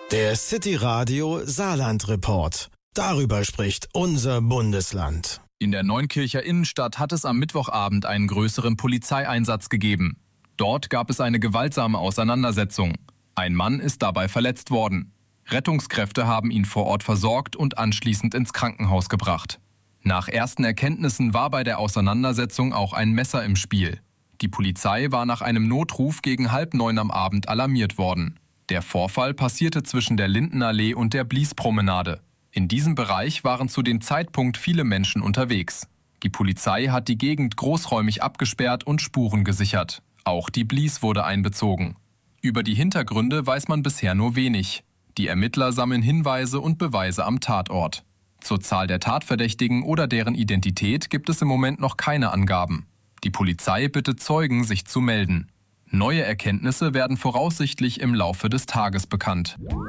Der City Radio Saarland Report. Darüber spricht unser Bundesland. In der Neunkircher Innenstadt hat es am Mittwochabend einen größeren Polizeieinsatz gegeben. Dort gab es eine gewaltsame Auseinandersetzung. Ein Mann ist dabei verletzt worden. Rettungskräfte haben ihn vor Ort versorgt und anschließend ins Krankenhaus gebracht. Nach ersten Erkenntnissen war bei der Auseinandersetzung auch ein Messer im Spiel. Die Polizei war nach einem Notruf gegen 8:30 am Abend alarmiert worden. Der Vorfall passierte zwischen der Lindenallee und der Bliespromenade. In diesem Bereich waren zu dem Zeitpunkt viele Menschen unterwegs. Die Polizei hat die Gegend großräumig abgesperrt und Spuren gesichert. Auch die Blies wurde einbezogen. Über die Hintergründe weiß man bisher nur wenig. Die Ermittler sammeln Hinweise und Beweise am Tatort. Zur Zahl der Tatverdächtigen oder deren Identität gibt es im Moment noch keine Angaben. Die Polizei bittet Zeugen, sich zu melden. Neue Erkenntnisse werden voraussichtlich im Laufe des Tages bekannt.